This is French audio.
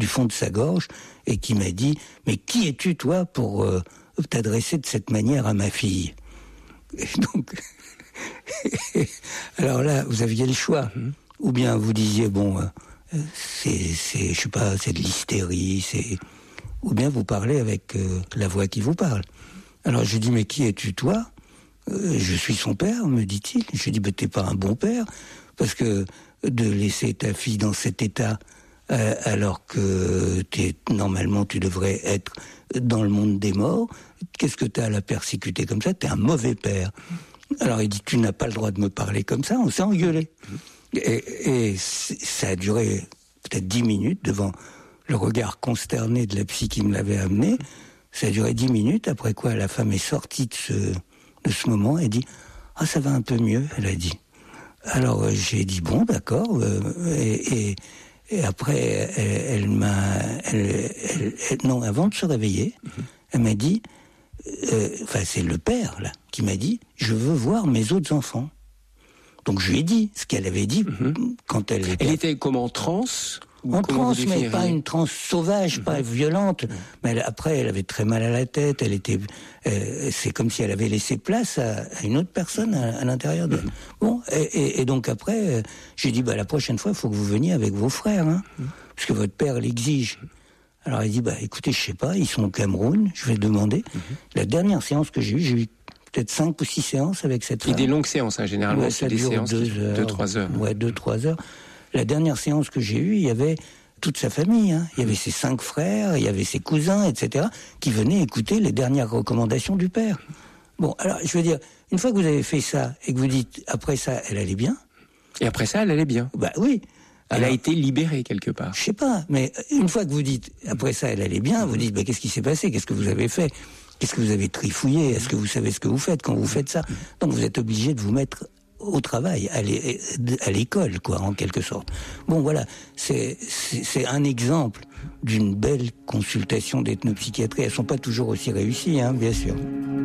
du fond de sa gorge et qui m'a dit « Mais qui es-tu, toi, pour t'adresser de cette manière à ma fille ?» Et donc, alors là, vous aviez le choix. Ou bien vous disiez « Bon, je sais pas, c'est de l'hystérie, ou bien vous parlez avec la voix qui vous parle. » Alors je dis « Mais qui es-tu, toi ?» Je suis son père, me dit-il. Je dis, t'es pas un bon père, parce que de laisser ta fille dans cet état, alors que normalement tu devrais être dans le monde des morts, qu'est-ce que t'as à la persécuter comme ça? T'es un mauvais père. Alors il dit, tu n'as pas le droit de me parler comme ça, on s'est engueulé. Et ça a duré peut-être 10 minutes devant le regard consterné de la psy qui me l'avait amené. Ça a duré 10 minutes, après quoi la femme est sortie de ce moment, elle dit « Ah, ça va un peu mieux », elle a dit. Alors j'ai dit « Bon, d'accord », et après, non, avant de se réveiller, elle m'a dit, c'est le père, là, qui m'a dit « Je veux voir mes autres enfants ». Donc je lui ai dit ce qu'elle avait dit quand elle était... Elle était comme en transe? En transe, mais pas une transe sauvage, pas violente. Mais après, elle avait très mal à la tête. Elle était, c'est comme si elle avait laissé place à une autre personne à l'intérieur d'elle. Bon, et donc après, j'ai dit, la prochaine fois, il faut que vous veniez avec vos frères, hein, parce que votre père l'exige. Alors elle dit, écoutez, je sais pas, ils sont au Cameroun, je vais demander. La dernière séance que j'ai eu peut-être 5 ou 6 séances avec cette femme. Et des longues séances, hein, généralement, c'est des séances 2-3 heures. Ouais, 2-3 heures. La dernière séance que j'ai eue, il y avait toute sa famille. Hein. Il y avait ses 5 frères, il y avait ses cousins, etc., qui venaient écouter les dernières recommandations du père. Bon, alors, je veux dire, une fois que vous avez fait ça, et que vous dites, après ça, elle allait bien. Et après ça, elle allait bien. Oui. Elle a été libérée quelque part. Je sais pas, mais une fois que vous dites, après ça, elle allait bien, vous dites, qu'est-ce qui s'est passé? Qu'est-ce que vous avez fait? Qu'est-ce que vous avez trifouillé? Est-ce que vous savez ce que vous faites quand vous faites ça? Donc vous êtes obligé de vous mettre au travail, à l'école, quoi, en quelque sorte. Bon, voilà, c'est un exemple d'une belle consultation d'ethnopsychiatrie. Elles sont pas toujours aussi réussies, hein, bien sûr.